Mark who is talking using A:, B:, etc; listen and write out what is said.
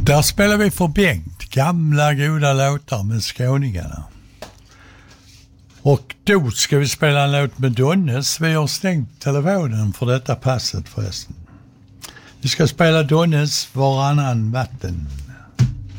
A: Där spelar vi för Bengt, gamla goda låtar med skåningarna. Och då ska vi spela en låt med Donnes. Vi har stängt telefonen för detta passet förresten. Vi ska spela Donnes Varannan vatten.